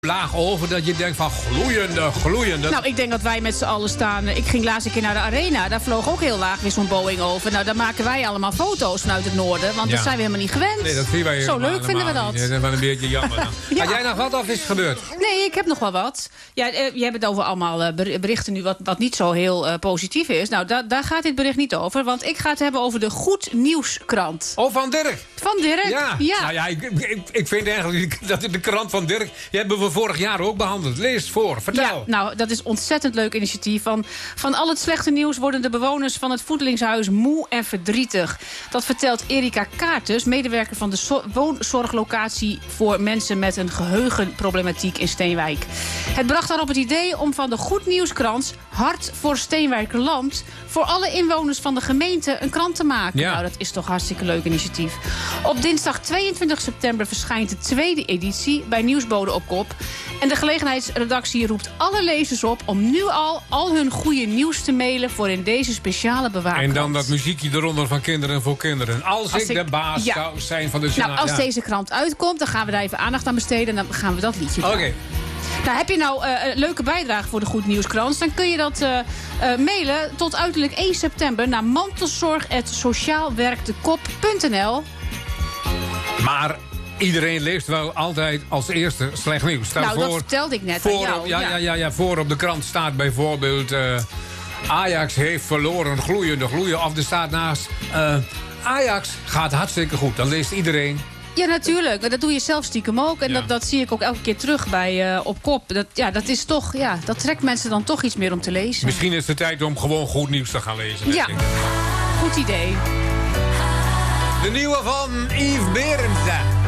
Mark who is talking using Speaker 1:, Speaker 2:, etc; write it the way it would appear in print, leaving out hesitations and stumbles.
Speaker 1: laag over dat je denkt van gloeiende.
Speaker 2: Nou, ik denk dat wij met z'n allen staan. Ik ging laatst een keer naar de arena. Daar vloog ook heel laag weer zo'n Boeing over. Nou, daar maken wij allemaal foto's vanuit het noorden. Want dat zijn we helemaal niet gewend.
Speaker 1: Nee, dat vinden wij
Speaker 2: zo leuk vinden we dat.
Speaker 1: Dat is wel een beetje jammer. Had jij nog wat of is het gebeurd?
Speaker 2: Nee, ik heb nog wel wat. Ja, je hebt het over allemaal berichten nu wat niet zo heel positief is. Nou, daar gaat dit bericht niet over. Want ik ga het hebben over de Goed Nieuwskrant.
Speaker 1: Oh, van Dirk.
Speaker 2: Van Dirk?
Speaker 1: Ja. Nou ja, ik vind eigenlijk dat de krant van Dirk... die hebben we vorig jaar ook behandeld. Lees het voor, vertel.
Speaker 2: Ja, nou, dat is een ontzettend leuk initiatief. Van al het slechte nieuws worden de bewoners van het Voedelingshuis moe en verdrietig. Dat vertelt Erika Kaartes, medewerker van de woonzorglocatie... voor mensen met een geheugenproblematiek in Steenwijk. Het bracht daarop het idee om van de Goed Nieuwskrant... Hart voor Steenwijkerland... voor alle inwoners van de gemeente een krant te maken.
Speaker 1: Ja.
Speaker 2: Nou, dat is toch hartstikke leuk initiatief. Op dinsdag 22 september verschijnt de tweede editie... bij Nieuwsbode op kop. En de gelegenheidsredactie roept alle lezers op... om nu al hun goede nieuws te mailen... voor in deze speciale bewaarkrant.
Speaker 1: En dan dat muziekje eronder van Kinderen voor Kinderen. Als ik de baas zou zijn van de
Speaker 2: Nou, als deze krant uitkomt, dan gaan we daar even aandacht aan besteden... en dan gaan we dat liedje doen.
Speaker 1: Oké.
Speaker 2: Nou, heb je nou een leuke bijdrage voor de Goed Nieuwskrant... dan kun je dat mailen tot uiterlijk 1 september... naar mantelzorg@sociaalwerkdekop.nl.
Speaker 1: Maar iedereen leest wel altijd als eerste slecht nieuws.
Speaker 2: Dat vertelde ik net aan jou.
Speaker 1: Ja, voor op de krant staat bijvoorbeeld... Ajax heeft verloren, gloeiende. Of er staat naast... Ajax gaat hartstikke goed. Dan leest iedereen...
Speaker 2: Ja, natuurlijk. Dat doe je zelf stiekem ook. En dat zie ik ook elke keer terug bij op kop. Dat is toch, dat trekt mensen dan toch iets meer om te lezen.
Speaker 1: Misschien is het tijd om gewoon goed nieuws te gaan lezen.
Speaker 2: Ja, goed idee.
Speaker 1: De nieuwe van Yves Berendsen.